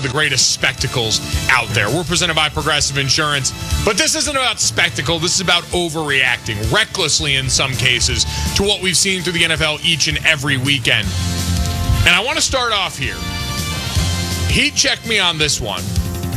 the greatest spectacles out there. We're presented by Progressive Insurance, but this isn't about spectacle. This is about overreacting, recklessly in some cases, to what we've seen through the NFL each and every weekend. And I want to start off here. Heat check me on this one.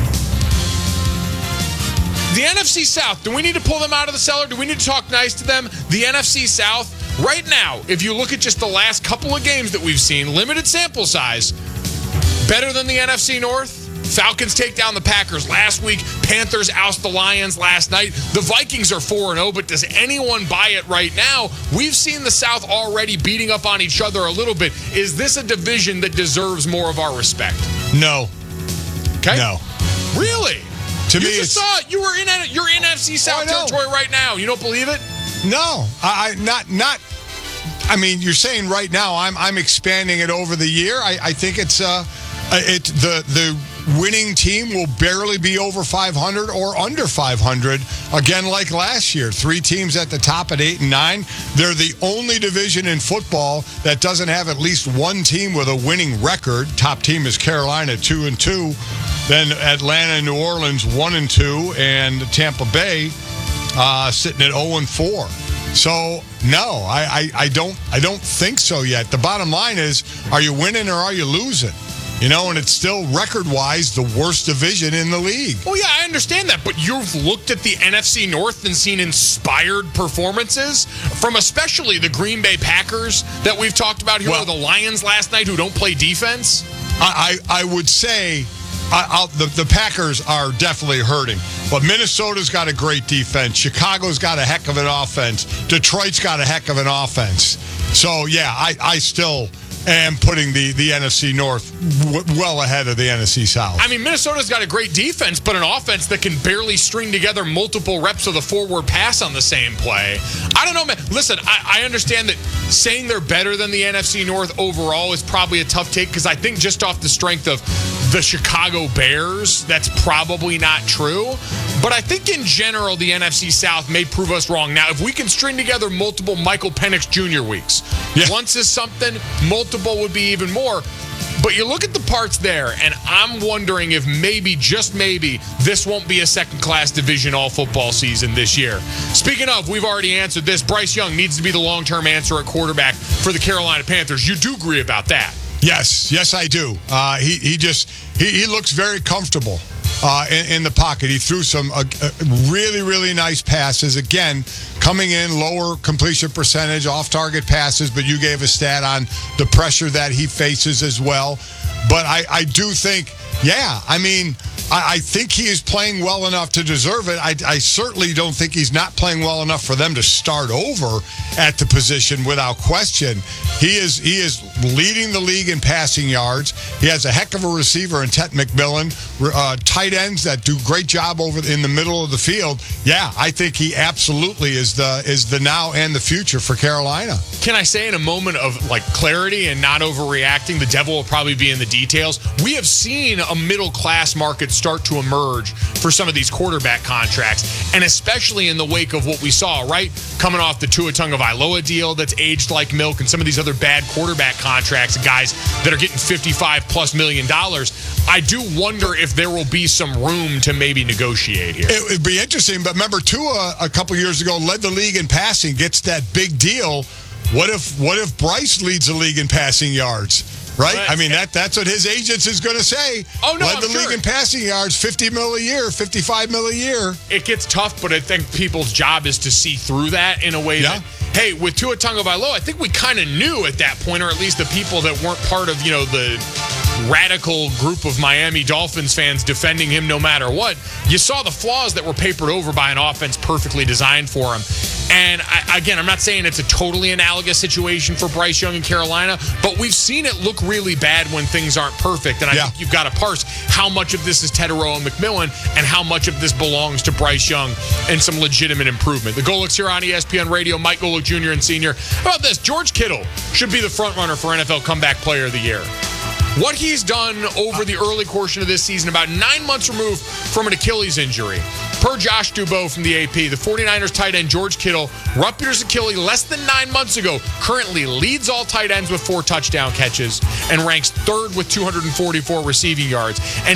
The NFC South, do we need to pull them out of the cellar? Do we need to talk nice to them? The NFC South, right now, if you look at just the last couple of games that we've seen, limited sample size, better than the NFC North. Falcons take down the Packers last week. Panthers oust the Lions last night. The Vikings are 4-0, but does anyone buy it right now? We've seen the South already beating up on each other a little bit. Is this a division that deserves more of our respect? No. Okay. No. Really? To me, you just saw it. You're in NFC South territory right now. You don't believe it? No, not. I mean, you're saying right now. I'm expanding it over the year. I think it's the winning team will barely be over 500 or under 500 again, like last year. 3 teams at the top at 8 and 9. They're the only division in football that doesn't have at least one team with a winning record. Top team is Carolina, 2-2. Then Atlanta and New Orleans, 1-2, and Tampa Bay sitting at 0-4. So no, I don't think so yet. The bottom line is, are you winning or are you losing? You know, and it's still record-wise the worst division in the league. Oh, yeah, I understand that. But you've looked at the NFC North and seen inspired performances from especially the Green Bay Packers that we've talked about here, or the Lions last night who don't play defense. I would say the Packers are definitely hurting. But Minnesota's got a great defense. Chicago's got a heck of an offense. Detroit's got a heck of an offense. So, yeah, I still am putting the NFC North well ahead of the NFC South. I mean, Minnesota's got a great defense, but an offense that can barely string together multiple reps of the forward pass on the same play. I don't know, man. Listen, I understand that saying they're better than the NFC North overall is probably a tough take, because I think just off the strength of the Chicago Bears, that's probably not true. But I think in general, the NFC South may prove us wrong. Now, if we can string together multiple Michael Penix Jr. weeks, once is something, multiple would be even more. But you look at the parts there, and I'm wondering if maybe, just maybe, this won't be a second-class division all football season this year. Speaking of, we've already answered this. Bryce Young needs to be the long-term answer at quarterback for the Carolina Panthers. You do agree about that? Yes, I do. He looks very comfortable in the pocket. He threw some really, really nice passes. Again, coming in lower completion percentage, off-target passes, but you gave a stat on the pressure that he faces as well. But I do think, I think he is playing well enough to deserve it. I certainly don't think he's not playing well enough for them to start over at the position without question. He is leading the league in passing yards. He has a heck of a receiver in Ted McMillan. Tight ends that do great job over in the middle of the field. Yeah, I think he absolutely is the now and the future for Carolina. Can I say, in a moment of clarity and not overreacting, the devil will probably be in the details. We have seen a middle-class market start to emerge for some of these quarterback contracts, and especially in the wake of what we saw, right? Coming off the Tua Tagovailoa deal that's aged like milk, and some of these other bad quarterback contracts, guys that are getting $55+ million. I do wonder if there will be some room to maybe negotiate here. It would be interesting, but remember, Tua a couple years ago led the league in passing, gets that big deal. What if Bryce leads the league in passing yards? Right? I mean, that's what his agents is going to say. Oh, no, led the league in passing yards, $50 million a year, $55 million a year. It gets tough, but I think people's job is to see through that in a way that, hey, with Tua Tagovailoa, I think we kind of knew at that point, or at least the people that weren't part of, the radical group of Miami Dolphins fans defending him no matter what. You saw the flaws that were papered over by an offense perfectly designed for him. And again, I'm not saying it's a totally analogous situation for Bryce Young in Carolina, but we've seen it look really bad when things aren't perfect. And I think you've got to parse how much of this is Tedero and McMillan and how much of this belongs to Bryce Young and some legitimate improvement. The Golics here on ESPN Radio, Mike Golic Jr. and Sr. How about this? George Kittle should be the front runner for NFL Comeback Player of the Year. What he's done over the early portion of this season, about 9 months removed from an Achilles injury. Per Josh Dubow from the AP, the 49ers tight end George Kittle ruptured his Achilles less than 9 months ago, currently leads all tight ends with 4 touchdown catches, and ranks third with 244 receiving yards. And